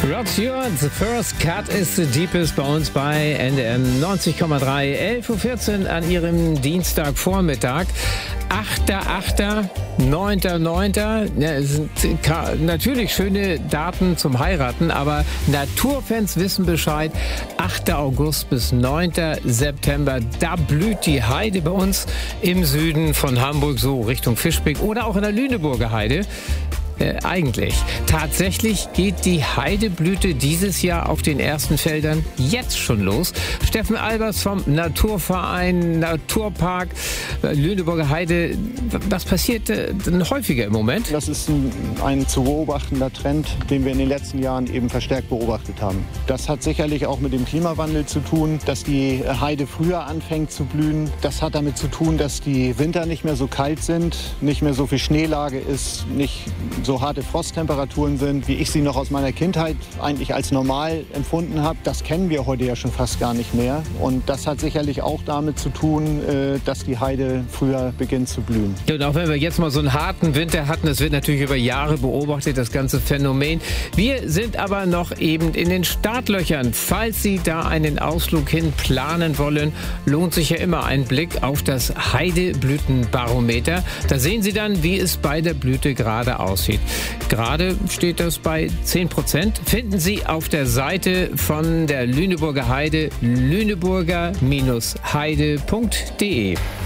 Rod Stewart, The First Cut is the Deepest bei uns bei NDR 90,3, 11.14 Uhr an Ihrem Dienstagvormittag. 8.8., 9.9. Ja, es sind natürlich schöne Daten zum Heiraten, aber Naturfans wissen Bescheid. 8. August bis 9. September, da blüht die Heide bei uns im Süden von Hamburg, so Richtung Fischbeck oder auch in der Lüneburger Heide. Eigentlich. Tatsächlich geht die Heideblüte dieses Jahr auf den ersten Feldern jetzt schon los. Steffen Albers vom Naturverein Naturpark Lüneburger Heide. Was passiert denn häufiger im Moment? Das ist ein zu beobachtender Trend, den wir in den letzten Jahren eben verstärkt beobachtet haben. Das hat sicherlich auch mit dem Klimawandel zu tun, dass die Heide früher anfängt zu blühen. Das hat damit zu tun, dass die Winter nicht mehr so kalt sind, nicht mehr so viel Schneelage ist, nicht so harte Frosttemperaturen sind, wie ich sie noch aus meiner Kindheit eigentlich als normal empfunden habe. Das kennen wir heute ja schon fast gar nicht mehr. Und das hat sicherlich auch damit zu tun, dass die Heide früher beginnt zu blühen. Und auch wenn wir jetzt mal so einen harten Winter hatten, das wird natürlich über Jahre beobachtet, das ganze Phänomen. Wir sind aber noch eben in den Startlöchern. Falls Sie da einen Ausflug hin planen wollen, lohnt sich ja immer ein Blick auf das Heideblütenbarometer. Da sehen Sie dann, wie es bei der Blüte gerade aussieht. Gerade steht das bei 10%. Finden Sie auf der Seite von der Lüneburger Heide lüneburger-heide.de.